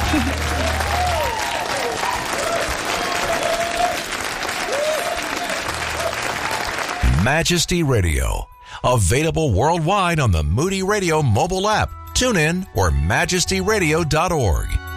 Majesty Radio. Available worldwide on the Moody Radio mobile app, TuneIn, or majestyradio.org.